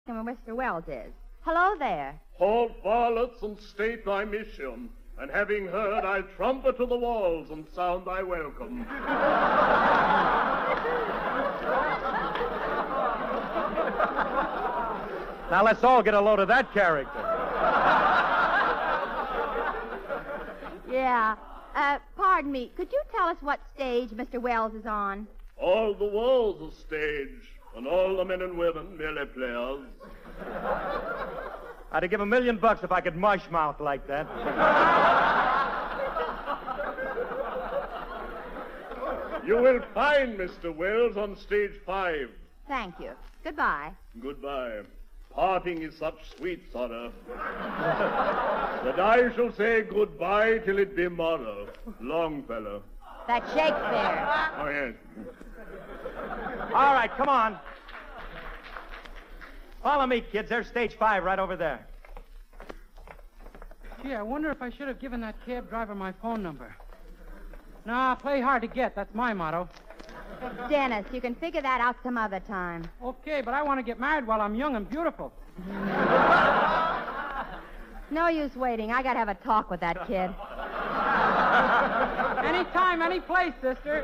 where Mr. Wells is. Hello there. Hold varlets and state thy mission, and having heard, I trumpet to the walls and sound thy welcome. Now let's all get a load of that character. Yeah. Pardon me. Could you tell us what stage Mr. Wells is on? All the walls are stage, and all the men and women merely players. I'd give $1 million if I could mush mouth like that. You will find Mr. Wells on stage 5. Thank you. Goodbye. Goodbye. Parting is such sweet sorrow that I shall say goodbye till it be morrow. Longfellow. That's Shakespeare. Oh, yes. All right, come on. Follow me, kids. There's stage 5 right over there. Gee, I wonder if I should have given that cab driver my phone number. Nah, play hard to get. That's my motto. Dennis, you can figure that out some other time. Okay, but I want to get married while I'm young and beautiful. No use waiting. I got to have a talk with that kid. Anytime, any place, sister.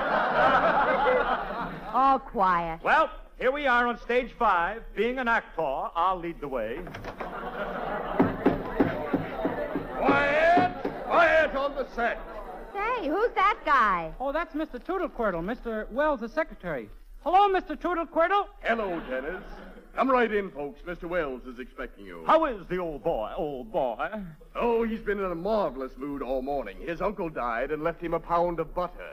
All quiet. Well, here we are on stage 5. Being an actor, I'll lead the way. Quiet! Quiet on the set. Say, who's that guy? Oh, that's Mr. Toodlequirtle, Mr. Wells, the secretary. Hello, Mr. Toodlequirtle. Hello, Dennis. Come right in, folks. Mr. Wells is expecting you. How is the old boy? Oh, he's been in a marvelous mood all morning. His uncle died and left him a pound of butter.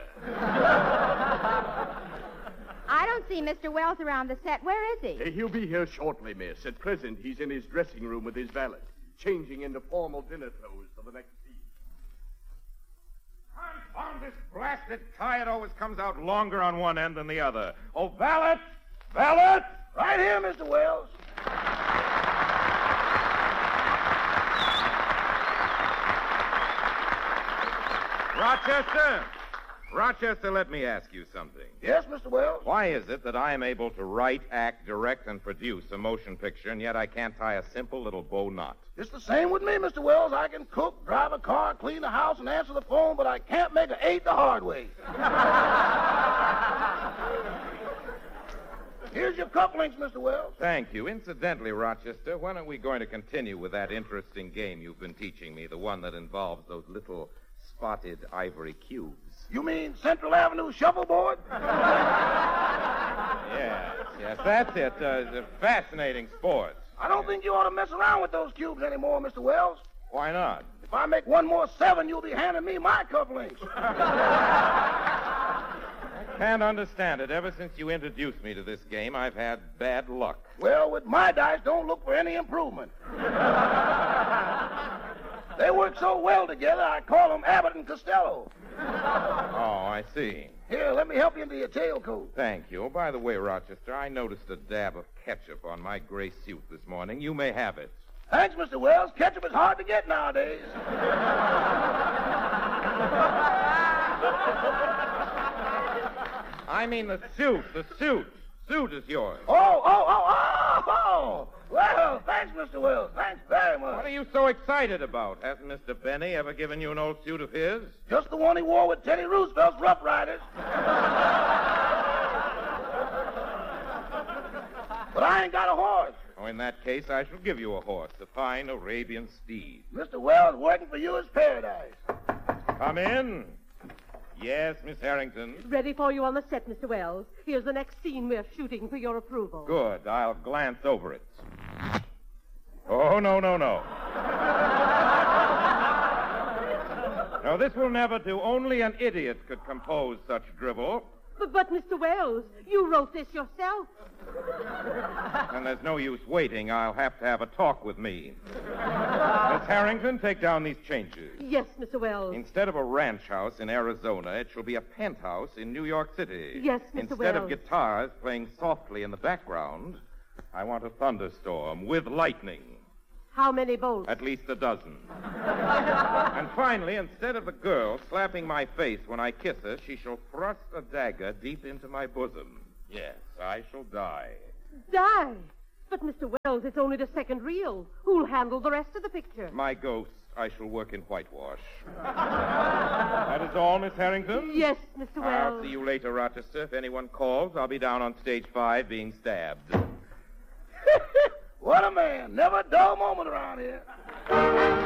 I don't see Mr. Wells around the set. Where is he? He'll be here shortly, miss. At present, he's in his dressing room with his valet, changing into formal dinner clothes for the next scene. Confound this blasted tie. It always comes out longer on one end than the other. Oh, valet! Valet! Right here, Mr. Wells. Rochester, let me ask you something. Yes, Mr. Wells? Why is it that I am able to write, act, direct, and produce a motion picture, and yet I can't tie a simple little bow knot? It's the same with me, Mr. Wells. I can cook, drive a car, clean the house, and answer the phone, but I can't make an 8 the hard way. Here's your cufflinks, Mr. Wells. Thank you. Incidentally, Rochester, when are we going to continue with that interesting game you've been teaching me, the one that involves those little spotted ivory cubes? You mean Central Avenue shuffleboard? Yes, that's it. Fascinating sport. I don't think you ought to mess around with those cubes anymore, Mr. Wells. Why not? If I make one more 7, you'll be handing me my cufflinks. Can't understand it. Ever since you introduced me to this game, I've had bad luck. Well, with my dice, don't look for any improvement. They work so well together, I call them Abbott and Costello. Oh, I see. Here, let me help you into your tailcoat. Thank you. Oh, by the way, Rochester, I noticed a dab of ketchup on my gray suit this morning. You may have it. Thanks, Mr. Wells. Ketchup is hard to get nowadays. I mean the suit. The suit. Suit is yours. Oh. Well, thanks, Mr. Wells. Thanks very much. What are you so excited about? Hasn't Mr. Benny ever given you an old suit of his? Just the one he wore with Teddy Roosevelt's Rough Riders. But I ain't got a horse. Oh, in that case, I shall give you a horse, a fine Arabian steed. Mr. Wells, working for you is paradise. Come in. Yes, Miss Harrington. Ready for you on the set, Mr. Wells. Here's the next scene we're shooting for your approval. Good. I'll glance over it. Oh, no. No, this will never do. Only an idiot could compose such drivel. But Mr. Wells, you wrote this yourself. And there's no use waiting. I'll have to have a talk with me. Miss Harrington, take down these changes. Yes, Mr. Wells. Instead of a ranch house in Arizona, it shall be a penthouse in New York City. Yes, Mr. Wells. Instead of guitars playing softly in the background, I want a thunderstorm with lightning. How many bolts? At least a dozen. And finally, instead of the girl slapping my face when I kiss her, she shall thrust a dagger deep into my bosom. Yes, I shall die. Die? But, Mr. Wells, it's only the second reel. Who'll handle the rest of the picture? My ghost. I shall work in whitewash. That is all, Miss Harrington? Yes, Mr. Wells. I'll see you later, Rochester. If anyone calls, I'll be down on stage 5 being stabbed. What a man. Never a dull moment around here.